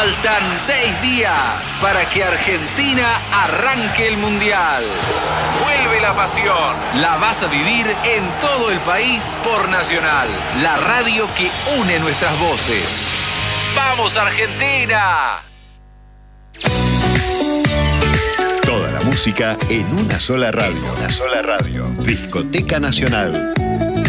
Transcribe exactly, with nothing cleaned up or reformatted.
Faltan seis días para que Argentina arranque el Mundial. Vuelve la pasión. La vas a vivir en todo el país por Nacional, la radio que une nuestras voces. ¡Vamos, Argentina! Toda la música en una sola radio. Una sola radio. Discoteca Nacional.